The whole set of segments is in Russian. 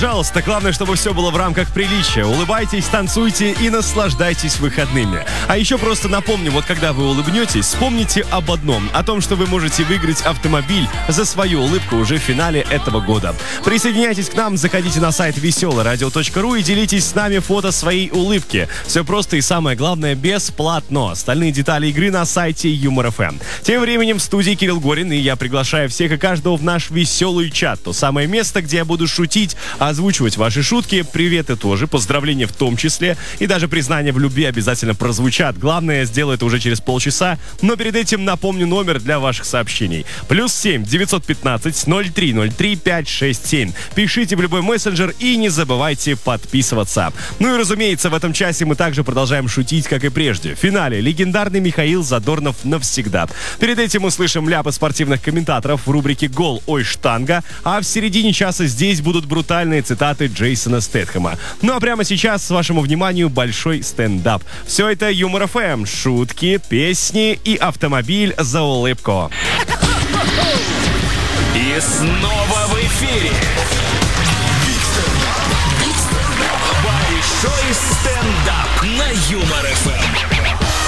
Пожалуйста, главное, чтобы все было в рамках приличия. Улыбайтесь, танцуйте и наслаждайтесь выходными. А еще просто напомню, вот когда вы улыбнетесь, вспомните об одном. О том, что вы можете выиграть автомобиль за свою улыбку уже в финале этого года. Присоединяйтесь к нам, заходите на сайт веселорадио.ру и делитесь с нами фото своей улыбки. Все просто и самое главное, бесплатно. Остальные детали игры на сайте Юмор ФМ. Тем временем в студии Кирилл Горин, и я приглашаю всех и каждого в наш веселый чат. То самое место, где я буду шутить, озвучивать ваши шутки, приветы тоже, поздравления в том числе, и даже признания в любви обязательно прозвучат. Главное, я сделаю это уже через полчаса, но перед этим напомню номер для ваших сообщений. +7 915 0303 567. Пишите в любой мессенджер и не забывайте подписываться. Ну и разумеется, в этом часе мы также продолжаем шутить, как и прежде. В финале легендарный Михаил Задорнов навсегда. Перед этим услышим ляпы спортивных комментаторов в рубрике «Гол, ой, штанга», а в середине часа здесь будут брутальные цитаты Джейсона Стэтхэма. Ну а прямо сейчас, вашему вниманию, большой стендап. Все это Юмор ФМ, шутки, песни и автомобиль за улыбку. И снова в эфире большой стендап на Юмор ФМ.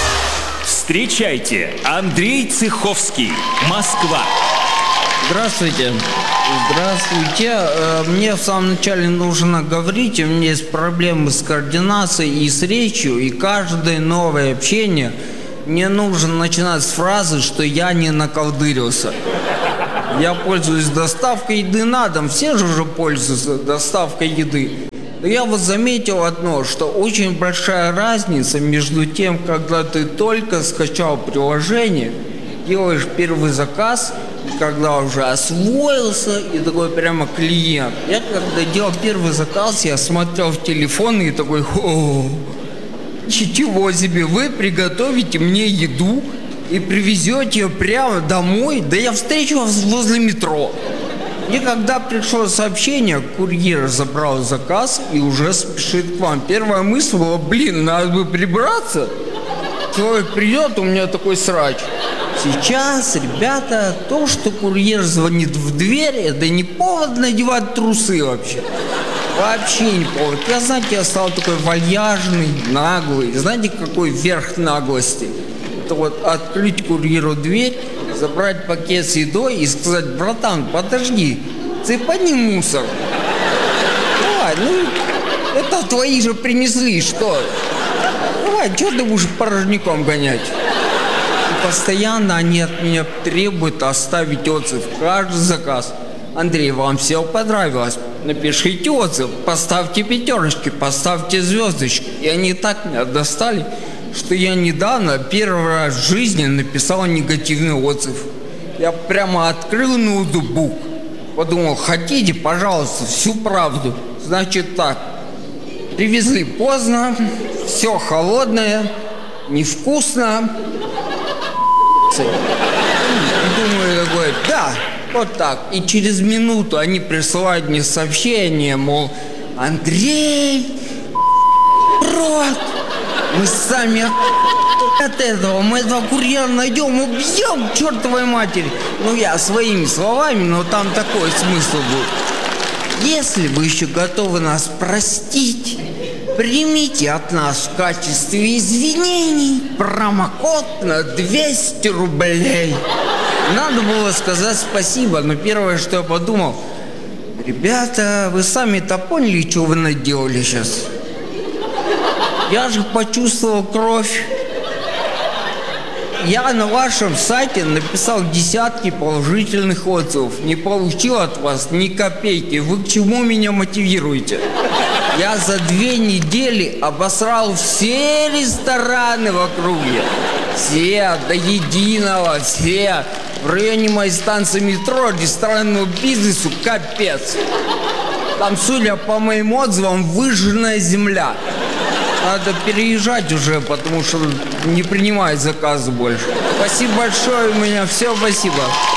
Встречайте, Андрей Цеховский, Москва. Здравствуйте. Здравствуйте. Мне в самом начале нужно говорить, у меня есть проблемы с координацией и с речью, и каждое новое общение мне нужно начинать с фразы, что я не наколдырился. Я пользуюсь доставкой еды на дом, все же уже пользуются доставкой еды. Но я вот заметил одно, что очень большая разница между тем, когда ты только скачал приложение, делаешь первый заказ, и когда уже освоился и такой прямо клиент. Я когда делал первый заказ, я смотрел в телефон и такой: о, чего себе, вы приготовите мне еду и привезете ее прямо домой, да я встречу вас возле метро. И когда пришло сообщение, курьер забрал заказ и уже спешит к вам. Первая мысль была: блин, надо бы прибраться. Человек придет, у меня такой срач. Сейчас, ребята, то, что курьер звонит в дверь, это не повод надевать трусы вообще. Вообще не повод. Я, знаете, я стал такой вальяжный, наглый. Знаете, какой верх наглости? Это вот открыть курьеру дверь, забрать пакет с едой и сказать: братан, подожди, цепани мусор. Давай, ну, это твои же принесли, что? Давай, что ты будешь порожняком гонять? И постоянно они от меня требуют оставить отзыв. Каждый заказ: Андрей, вам все понравилось? Напишите отзыв, поставьте пятерочки, поставьте звездочки. И они так меня достали, что я недавно первый раз в жизни написал негативный отзыв. Я прямо открыл ноутбук, подумал: хотите, пожалуйста, всю правду. Значит так, привезли поздно, все холодное, невкусно. И думаю такой: да, вот так. И через минуту они присылают мне сообщение, мол: Андрей, рот, мы сами от этого, мы этого курьера найдем, убьем к чертовой матери. Ну, я своими словами, но там такой смысл будет. Если вы еще готовы нас простить, примите от нас в качестве извинений промокод на 200 рублей. Надо было сказать спасибо, но первое, что я подумал: ребята, вы сами-то поняли, что вы наделали сейчас? Я же почувствовал кровь. Я на вашем сайте написал десятки положительных отзывов. Не получил от вас ни копейки. Вы к чему меня мотивируете? Я за 2 недели обосрал все рестораны в округе. Все, до единого, все. В районе моей станции метро ресторанному бизнесу капец. Там, судя по моим отзывам, выжженная земля. Надо переезжать уже, потому что не принимают заказы больше. Спасибо большое, у меня все, спасибо.